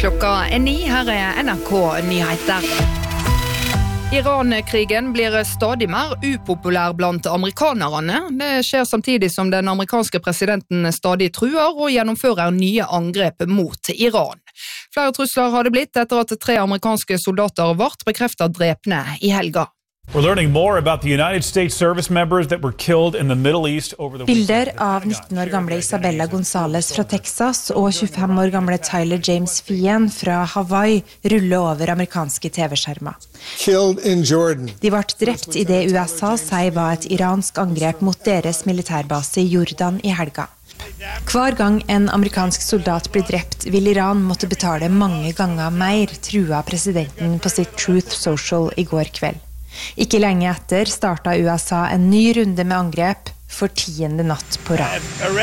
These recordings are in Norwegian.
Klokka 9, her NRK Nyheter. Iran-krigen blir stadig mer upopulær blant amerikanerne. Det skjer samtidig som den amerikanske presidenten stadig truer og gjennomfører nye angrep mot Iran. Flere trusler har det blitt etter at 3 amerikanske soldater ble bekreftet drepne I helga. We're learning more about the United States service members that were killed in the Middle East over the Bilder av 19 år gamle Isabella Gonzales fra Texas og 25 år gamle Tyler James Fien fra Hawaii ruller over amerikanske TV-skjermer. De ble drept I det USA sier var et iransk angrep mot deres militærbase I Jordan I helga. Hver gang en amerikansk soldat blir drept, vil Iran måtte betale mange ganger mer, trua presidenten på sitt Truth Social I går kveld. Ikke lenge etter startet USA en ny runde med angrep for 10. natt på rad.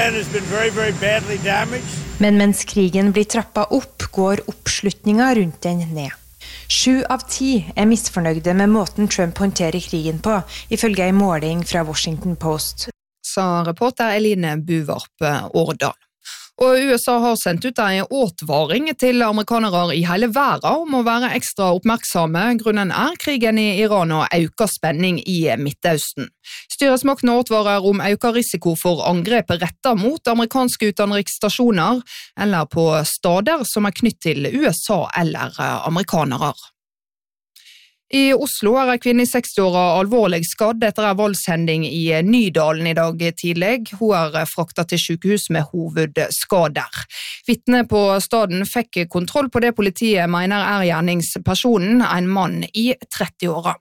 Men mens krigen blir trappet opp, går oppslutningen rundt den ned. 7 av 10 misfornøyde med måten Trump håndterer krigen på, ifølge en måling fra Washington Post. Sa reporter Eline Buvarp Årdal. Og USA har sendt ut en åtvaring til amerikanere I hele verden om å være ekstra oppmerksomme. Grunnen krigen I Iran og økt spenning I Midtøsten. Styresmaktene åtvarer om økt risiko for angrep rettet mot amerikanske utenriksstasjoner eller på stader som knyttet til USA eller amerikanere. I Oslo en kvinne I 60-åra alvorlig skadd etter en voldshending I Nydalen I dag tidlig. Hun fraktet til sykehus med hovedskader. Vittne på staden fikk kontroll på det politiet mener gjerningspersonen, en mann I 30-åra.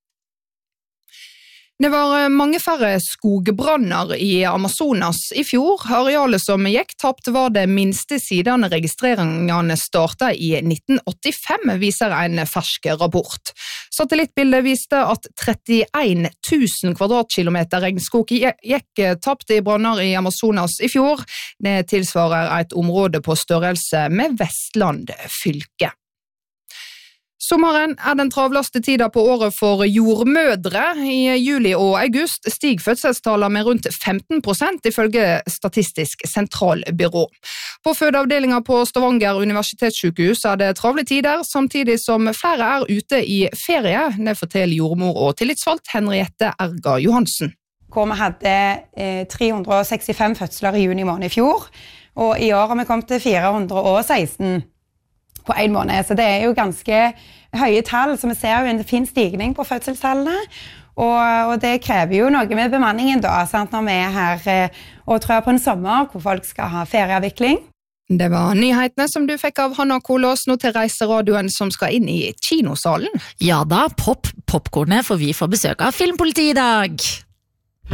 Det var mange færre skogbranner I Amazonas I fjor. Arealet som gikk tapt var det minste siden registreringene startet I 1985, viser en fersk rapport. Satellittbildet viste at 31 000 kvadratkilometer regnskog gikk tapt I branner I Amazonas I fjor. Det tilsvarer et område på størrelse med Vestland fylke. Sommeren den travleste tida på året for jordmødre. I juli og august stiger fødselstallene med rundt 15% ifølge Statistisk sentralbyrå. På fødeavdelingen på Stavanger universitetssykehus det travle tider, samtidig som flere ute I ferie. Det forteller jordmor og tillitsvalgt Henriette Erga Johansen. Hvor vi hadde 365 fødsler I juni måned I fjor, og I år har vi kommet til 416 på en måned, så det jo ganske høye tall, så vi ser jo en fin stigning på fødselstallene, og det krever jo noe med bemanningen da, sant, når vi her og tror på en sommer hvor folk skal ha ferieavvikling. Det var nyhetene som du fikk av Hanna Kolås, nå til Reiseradioen som skal inn I kinosalen. Ja da, popcornet, for vi får besøk av Filmpolitiet I dag.